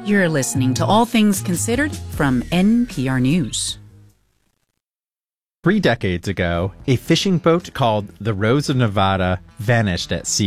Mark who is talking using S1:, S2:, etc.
S1: You're listening to All Things Considered from NPR News.
S2: 3 decades ago, a fishing boat called the Rose of Nevada vanished at sea.